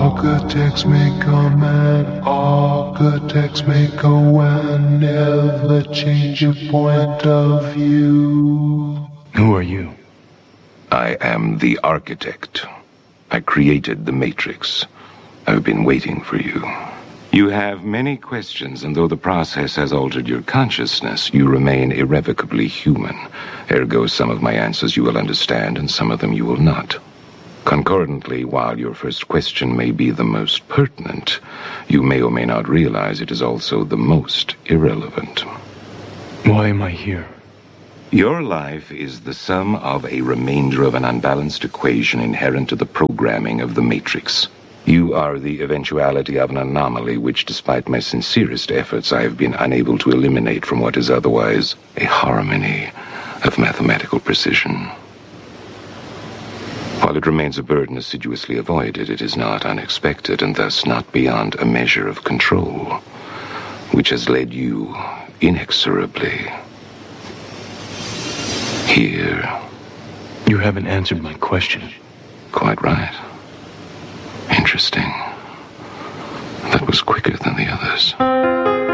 Architects may come and architects may go and never change your point of view. Who are you? I am the architect. I created the Matrix. I've been waiting for you. You have many questions, and though the process has altered your consciousness, you remain irrevocably human. Ergo, some of my answers you will understand, and some of them you will not. Concordantly, while your first question may be the most pertinent, you may or may not realize it is also the most irrelevant. Why am I here? Your life is the sum of a remainder of an unbalanced equation inherent to the programming of the Matrix. You are the eventuality of an anomaly which, despite my sincerest efforts, I have been unable to eliminate from what is otherwise a harmony of mathematical precision. While it remains a burden assiduously avoided, it is not unexpected, and thus not beyond a measure of control, which has led you inexorably here. You haven't answered my question. Quite right. Interesting. That was quicker than the others.